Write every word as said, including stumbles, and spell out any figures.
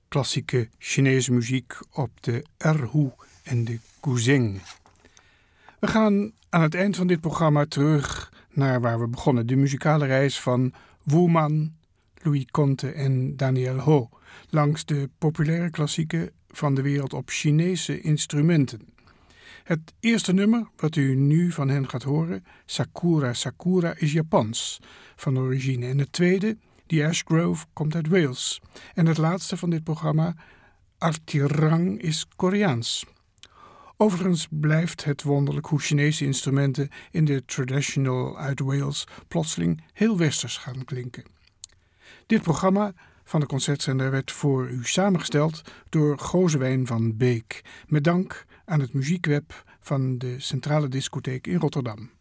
klassieke Chinese muziek op de erhu en de guzheng. We gaan aan het eind van dit programma terug naar waar we begonnen. De muzikale reis van Wu Man, Louis Conte en Daniel Ho langs de populaire klassieken van de wereld op Chinese instrumenten. Het eerste nummer wat u nu van hen gaat horen, Sakura Sakura, is Japans van origine. En het tweede, The Ash Grove, komt uit Wales. En het laatste van dit programma, Artirang, is Koreaans. Overigens blijft het wonderlijk hoe Chinese instrumenten in de traditional uit Wales plotseling heel westers gaan klinken. Dit programma van de Concertzender werd voor u samengesteld door Gozewijn van Beek, met dank aan het muziekweb van de Centrale Discotheek in Rotterdam.